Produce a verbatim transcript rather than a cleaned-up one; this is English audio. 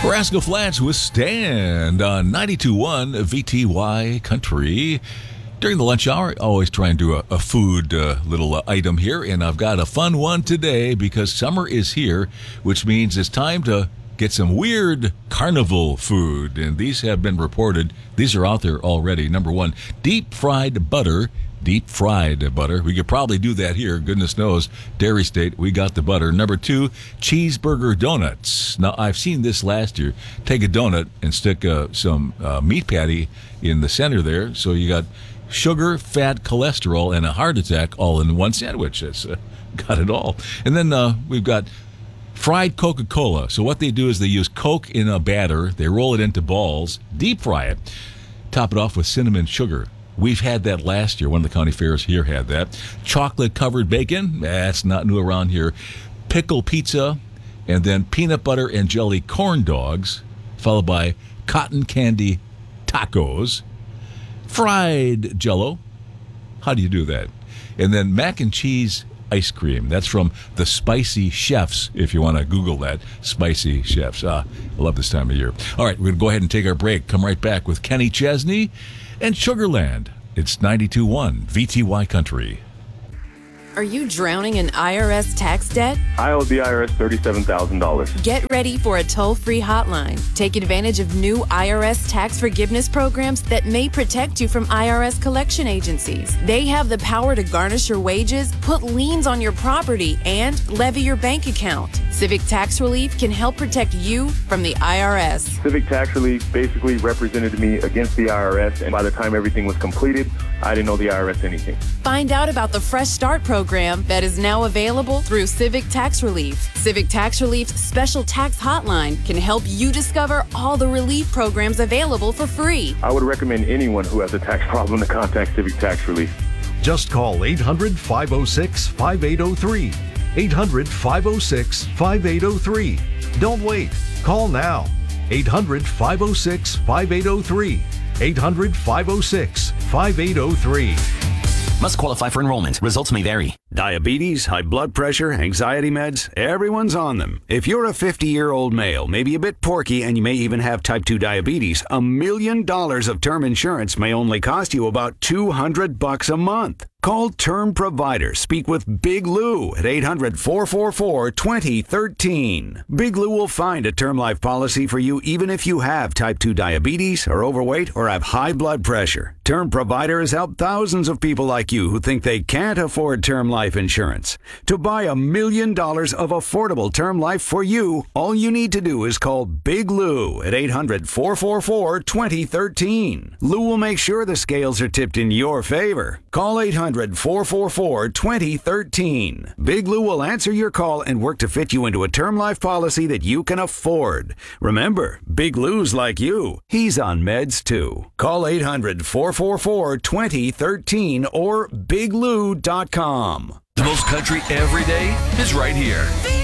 Rascal Flatts with Stand on ninety-two point one V T Y Country. During the lunch hour, I always try and do a, a food uh, little uh, item here, and I've got a fun one today because summer is here, which means it's time to get some weird carnival food, and these have been reported. These are out there already. Number one, deep fried butter. Deep fried butter. We could probably do that here. Goodness knows, Dairy State, we got the butter. Number two, cheeseburger donuts. Now, I've seen this last year. Take a donut and stick uh, some uh, meat patty in the center there. So you got sugar, fat, cholesterol, and a heart attack all in one sandwich. That's uh, got it all. And then uh, we've got fried Coca-Cola. So what they do is they use Coke in a batter. They roll it into balls, deep fry it, top it off with cinnamon sugar. We've had that last year. One of the county fairs here had that. Chocolate-covered bacon. That's not new around here. Pickle pizza. And then peanut butter and jelly corn dogs, followed by cotton candy tacos. Fried Jell-O. How do you do that? And then mac and cheese ice cream. That's from the Spicy Chefs, if you want to Google that. Spicy Chefs. Ah, I love this time of year. All right, we're going to go ahead and take our break. Come right back with Kenny Chesney and Sugarland. It's ninety-two point one V T Y Country. Are you drowning in I R S tax debt? I owe the I R S thirty-seven thousand dollars. Get ready for a toll-free hotline. Take advantage of new I R S tax forgiveness programs that may protect you from I R S collection agencies. They have the power to garnish your wages, put liens on your property, and levy your bank account. Civic Tax Relief can help protect you from the I R S. Civic Tax Relief basically represented me against the I R S, and by the time everything was completed, I didn't owe the I R S anything. Find out about the Fresh Start program that is now available through Civic Tax Relief. Civic Tax Relief's special tax hotline can help you discover all the relief programs available for free. I would recommend anyone who has a tax problem to contact Civic Tax Relief. Just call eight hundred, five oh six, five eight oh three. eight hundred, five oh six, five eight oh three. Don't wait. Call now. eight hundred, five oh six, five eight oh three. eight hundred, five oh six, five eight oh three. Must qualify for enrollment. Results may vary. Diabetes, high blood pressure, anxiety meds, everyone's on them. If you're a fifty-year-old male, maybe a bit porky, and you may even have type two diabetes, a million dollars of term insurance may only cost you about two hundred bucks a month. Call Term Provider. Speak with Big Lou at eight hundred, four four four, two oh one three. Big Lou will find a term life policy for you even if you have type two diabetes, are overweight, or have high blood pressure. Term Provider has helped thousands of people like you who think they can't afford term life insurance. To buy a million dollars of affordable term life for you, all you need to do is call Big Lou at eight hundred, four four four, two oh one three. Lou will make sure the scales are tipped in your favor. Call eight hundred, four four four, two oh one three. Big Lou will answer your call and work to fit you into a term life policy that you can afford. Remember, Big Lou's like you. He's on meds too. Call eight hundred, four four four, two oh one three or big lou dot com. The most country every day is right here.